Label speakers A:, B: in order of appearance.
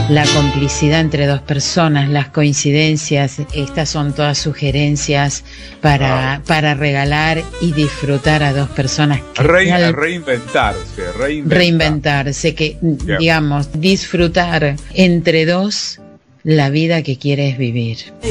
A: la complicidad entre dos personas, las coincidencias. Estas son todas sugerencias para regalar y disfrutar a dos personas. Reinventarse, que digamos, disfrutar entre dos la vida que quieres vivir.